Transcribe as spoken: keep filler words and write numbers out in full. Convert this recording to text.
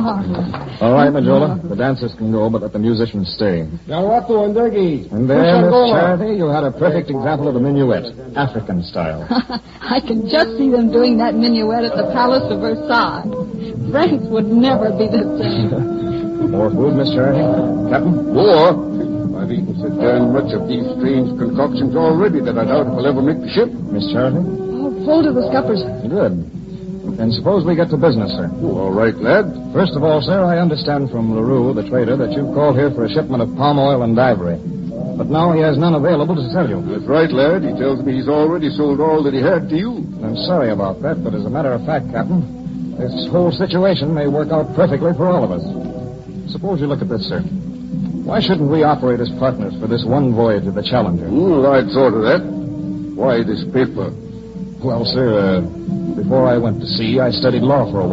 marvelous. All right, Majola. The dancers can go, but let the musicians stay. And there, Miss Charity, you had a perfect example of the minuet, African style. I can just see them doing that minuet at the Palace of Versailles. France would never be the same. More food, Miss Charity? Captain? More? I've eaten so darn much of these strange concoctions already that I doubt if I'll ever make the ship. Miss Charity? Oh, full to the scuppers. Good. Then suppose we get to business, sir. Oh, all right, lad. First of all, sir, I understand from LaRue, the trader, that you've called here for a shipment of palm oil and ivory. But now he has none available to sell you. That's right, lad. He tells me he's already sold all that he had to you. I'm sorry about that, but as a matter of fact, Captain, this whole situation may work out perfectly for all of us. Suppose you look at this, sir. Why shouldn't we operate as partners for this one voyage of the Challenger? Well, I'd thought of that. Why this paper? Well, sir, uh, before I went to sea, I studied law for a while.